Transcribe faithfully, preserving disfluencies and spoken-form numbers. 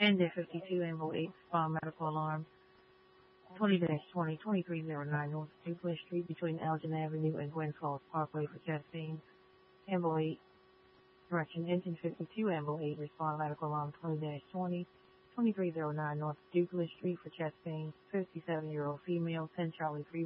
ten fifty-two Ambo eight, respond medical alarm. twenty twenty, twenty-three oh nine North Duplin Street between Elgin Avenue and Gwen Falls Parkway for chest pain. Ambo eight, direction engine fifty-two, Ambo eight, respond medical alarm twenty twenty, twenty-three oh nine North Duplin Street for chest pain. fifty-seven-year-old female, ten Charlie three.